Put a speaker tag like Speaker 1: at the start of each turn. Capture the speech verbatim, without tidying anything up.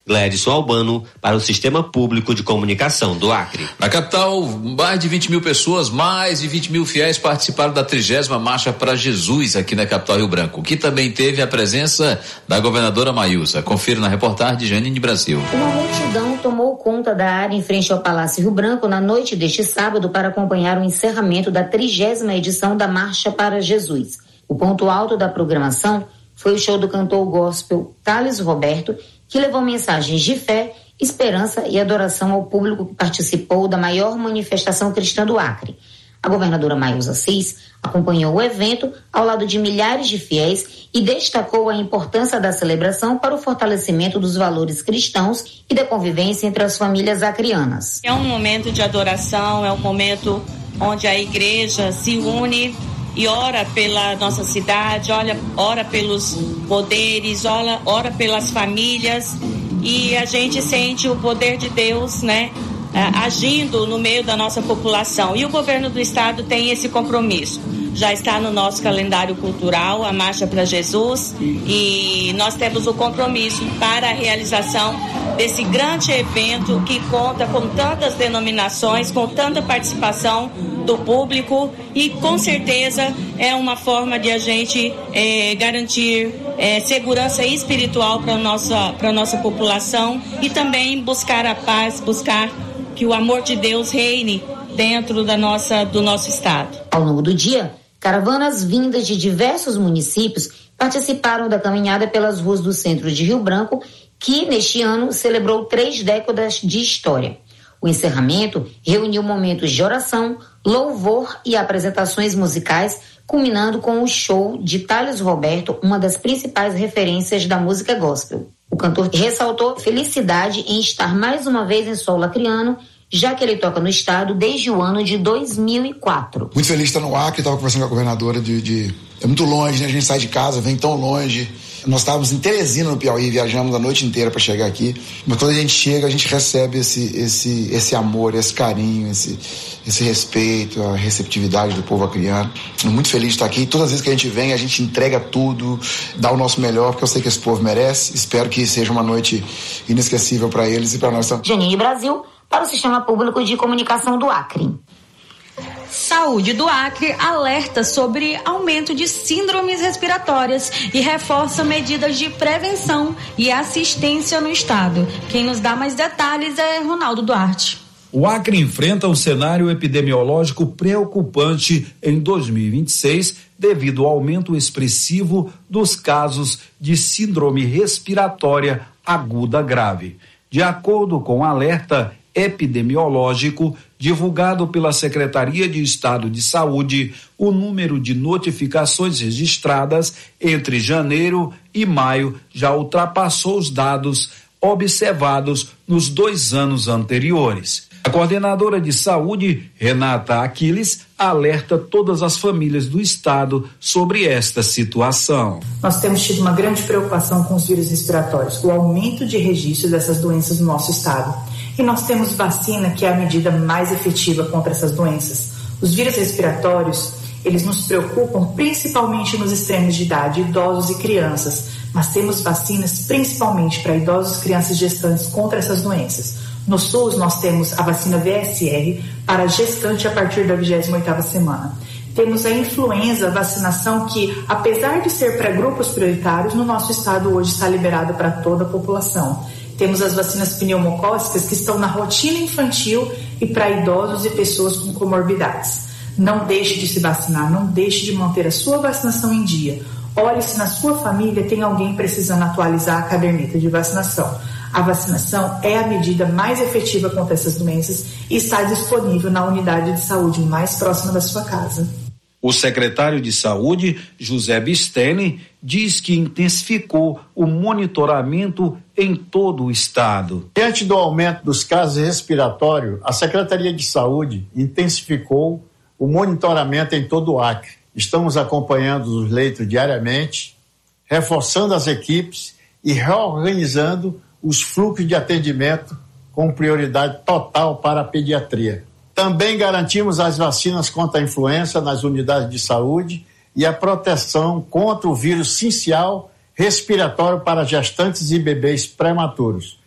Speaker 1: Gledson Albano, para o Sistema Público de Comunicação do Acre.
Speaker 2: Na capital, mais de vinte mil pessoas, mais de vinte mil fiéis participaram da trigésima Marcha para Jesus aqui na capital Rio Branco, que também teve a presença da governadora Maiusa. Confira na reportagem de Janine Brasil.
Speaker 3: Uma multidão tomou conta da área em frente ao Palácio Rio Branco na noite deste sábado para acompanhar o encerramento da trigésima edição da Marcha para Jesus. O ponto alto da programação foi o show do cantor gospel Thales Roberto, que levou mensagens de fé, esperança e adoração ao público que participou da maior manifestação cristã do Acre. A governadora Maiusa Assis acompanhou o evento ao lado de milhares de fiéis e destacou a importância da celebração para o fortalecimento dos valores cristãos e da convivência entre as famílias acreanas.
Speaker 4: É um momento de adoração, é um momento onde a igreja se une e ora pela nossa cidade, ora, ora pelos poderes, ora, ora pelas famílias, e a gente sente o poder de Deus, né, agindo no meio da nossa população. E o governo do estado tem esse compromisso. Já está no nosso calendário cultural, a Marcha para Jesus, e nós temos o compromisso para a realização desse grande evento que conta com tantas denominações, com tanta participação do público, e com certeza é uma forma de a gente é, garantir é, segurança espiritual para a nossa, para a nossa população, e também buscar a paz, buscar que o amor de Deus reine dentro da nossa, do nosso estado.
Speaker 3: Ao longo do dia, caravanas vindas de diversos municípios participaram da caminhada pelas ruas do centro de Rio Branco, que neste ano celebrou três décadas de história. O encerramento reuniu momentos de oração, louvor e apresentações musicais, culminando com o show de Thales Roberto, uma das principais referências da música gospel. O cantor ressaltou felicidade em estar mais uma vez em solo acreano, já que ele toca no estado desde o ano de dois mil e quatro.
Speaker 5: Muito feliz de estar no Acre, estava conversando com a governadora de, de... É muito longe, né? A gente sai de casa, vem tão longe. Nós estávamos em Teresina, no Piauí, viajamos a noite inteira para chegar aqui. Mas quando a gente chega, a gente recebe esse, esse, esse amor, esse carinho, esse, esse respeito, a receptividade do povo acreano. Muito feliz de estar aqui. Todas as vezes que a gente vem, a gente entrega tudo, dá o nosso melhor, porque eu sei que esse povo merece. Espero que seja uma noite inesquecível para eles e para nós também.
Speaker 3: Janine Brasil, para o Sistema Público de Comunicação do Acre.
Speaker 6: Saúde do Acre alerta sobre aumento de síndromes respiratórias e reforça medidas de prevenção e assistência no estado. Quem nos dá mais detalhes é Ronaldo Duarte.
Speaker 7: O Acre enfrenta um cenário epidemiológico preocupante em dois mil e vinte e seis devido ao aumento expressivo dos casos de síndrome respiratória aguda grave. De acordo com o alerta epidemiológico divulgado pela Secretaria de Estado de Saúde, o número de notificações registradas entre janeiro e maio já ultrapassou os dados observados nos dois anos anteriores. A coordenadora de saúde, Renata Aquiles, alerta todas as famílias do estado sobre esta situação.
Speaker 8: Nós temos tido uma grande preocupação com os vírus respiratórios, o aumento de registro dessas doenças no nosso estado. E nós temos vacina, que é a medida mais efetiva contra essas doenças. Os vírus respiratórios, eles nos preocupam principalmente nos extremos de idade, idosos e crianças. Mas temos vacinas principalmente para idosos, crianças e gestantes contra essas doenças. No SUS, nós temos a vacina V S R para gestante a partir da vigésima oitava semana. Temos a influenza, vacinação que, apesar de ser para grupos prioritários, no nosso estado hoje está liberada para toda a população. Temos as vacinas pneumocócicas que estão na rotina infantil e para idosos e pessoas com comorbidades. Não deixe de se vacinar, não deixe de manter a sua vacinação em dia. Olhe se na sua família tem alguém precisando atualizar a caderneta de vacinação. A vacinação é a medida mais efetiva contra essas doenças e está disponível na unidade de saúde mais próxima da sua casa.
Speaker 7: O secretário de Saúde, José Bistene, diz que intensificou o monitoramento em todo o estado.
Speaker 9: Diante do aumento dos casos respiratórios, a Secretaria de Saúde intensificou o monitoramento em todo o Acre. Estamos acompanhando os leitos diariamente, reforçando as equipes e reorganizando os fluxos de atendimento com prioridade total para a pediatria. Também garantimos as vacinas contra a influenza nas unidades de saúde e a proteção contra o vírus sincial respiratório para gestantes e bebês prematuros.